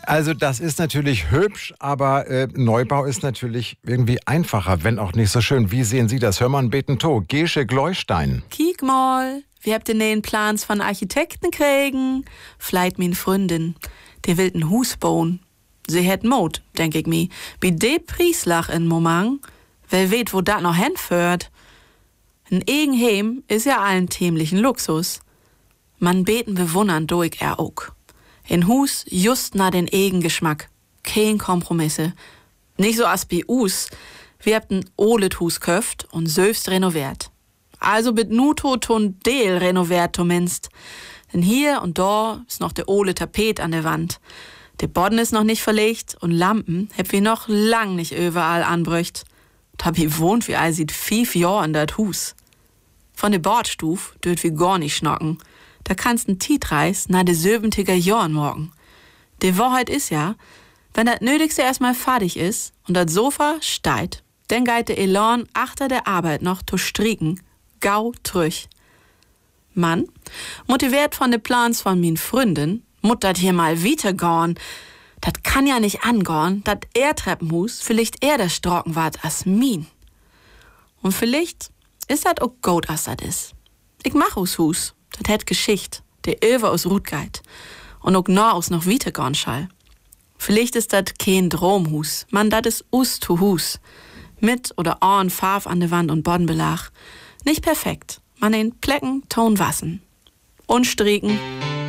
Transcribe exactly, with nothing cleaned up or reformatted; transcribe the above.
Also das ist natürlich hübsch, aber äh, Neubau ist natürlich irgendwie einfacher, wenn auch nicht so schön. Wie sehen Sie das? Hörmann beten to. Gesche Gleustein. Kiek mal, wir habt den neuen Plans von Architekten kriegen. Vielleicht min Freundin, der will ein Hus bauen. Sie hätt Mut, denk ich mi. Wie de Prieslach in Momang, wer weet, wo dat noch hinführt. Ein Egenheim ist ja allen themlichen Luxus. Man beten bewundern durch er auch. In Hus just na den Egengeschmack. Kein Kompromisse. Nicht so as bi us. Wir habt ein olet Hus köft und söfst renoviert. Also bit nuto ton Deel renoviert zumindest. Denn hier und da ist noch der ole Tapet an der Wand. Der Boden ist noch nicht verlegt und Lampen heb wir noch lang nicht überall anbrücht. Da bi wohnt wie all sieht fief Jahr in dat Hus. Von der Bordstuf dürft wir gar nicht schnocken. Da kannst n Tietreis na de söbentiger Jahren morgen. Die Wahrheit ist ja, wenn das Nötigste erstmal fertig ist und das Sofa steigt, dann geht der Elan achter der Arbeit noch zu stricken, gau trüch. Mann, motiviert von de Plans von min Freundin, mut dat hier mal weitergorn. Dat kann ja nicht angorn, dat er Treppenhus vielleicht eher der Strocken wart as min. Und vielleicht ist dat auch gut, as dat is. Ich mach aus Hus, dat hätt Geschicht, der Över aus Rutgeit und auch nah aus noch weitergorn schall. Vielleicht ist dat kein Dromhus, man dat is us to Hus. Mit oder an Farf an der Wand und Bodenbelag. Nicht perfekt, man in Plecken, Ton wassen. Und stricken.